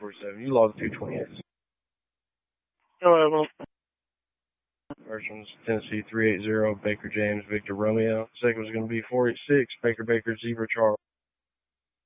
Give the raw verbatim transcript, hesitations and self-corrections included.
forty-seven. You logged two twenty-eight. eleven. First one's Tennessee three eighty, Baker James, Victor Romeo. Second one's going to be four eighty-six, Baker Baker, Zebra Charles.